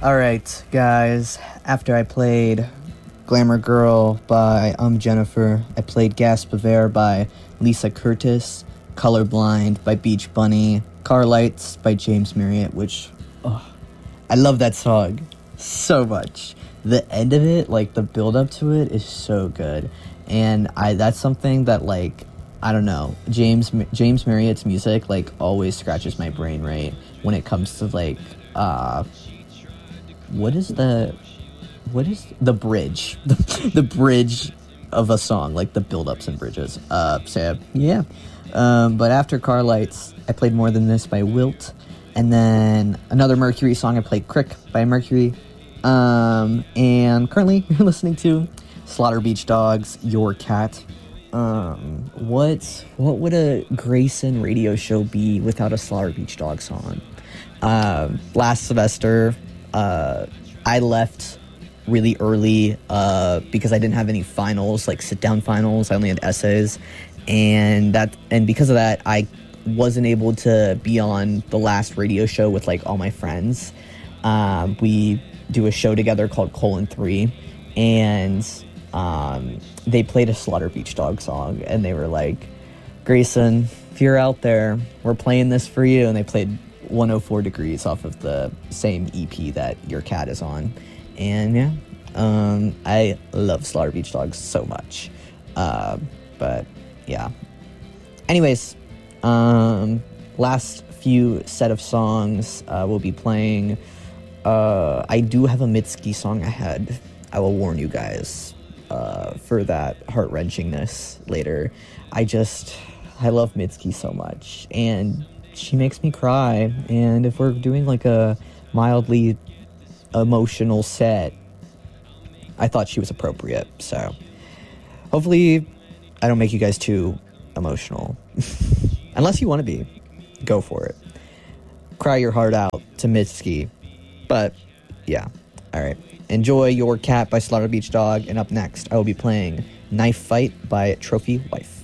Alright, guys, after I played Glamour Girl by Jennifer, I played Gasp of Air by Lisa Curtis, Colorblind by Beach Bunny, Car Lights by James Marriott, which, I love that song so much. The end of it, like, the build-up to it is so good, and that's something that, like, I don't know, James Marriott's music, like, always scratches my brain, right, when it comes to, like, what is the bridge? The bridge of a song, like the build-ups and bridges. So, yeah. But after Car Lights, I played More Than This by Wilt. And then another Mercury song, I played Crick by Mercury. And currently, you're listening to Slaughter Beach Dogs, Your Cat. What would a Grayson radio show be without a Slaughter Beach Dog song? Last semester, I left really early because I didn't have any finals, like sit-down finals. I only had essays, and because of that, I wasn't able to be on the last radio show with like all my friends. We do a show together called Colon 3, and they played a Slaughter Beach Dog song, and they were like, "Grayson, if you're out there, we're playing this for you," and they played 104 Degrees off of the same EP that Your Cat is on. And yeah, I love Slaughter Beach Dogs so much. But yeah. Anyways, last few set of songs we'll be playing. I do have a Mitski song ahead. I will warn you guys for that heart-wrenchingness later. I love Mitski so much, and she makes me cry, and if we're doing like a mildly emotional set, I thought she was appropriate. So hopefully I don't make you guys too emotional. Unless you want to be, go for it. Cry your heart out to Mitski. But yeah, alright. Enjoy Your Cat by Slaughter Beach Dog, and up next I will be playing Knife Fight by Trophy Wife.